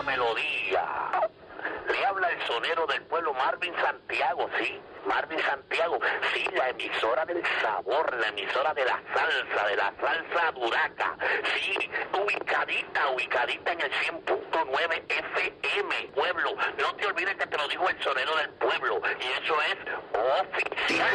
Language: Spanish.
la melodía. Le habla el sonero del pueblo, Marvin Santiago, sí, Marvin Santiago, sí, la emisora del sabor, la emisora de la salsa duraca, sí, ubicadita en el 100.9 FM.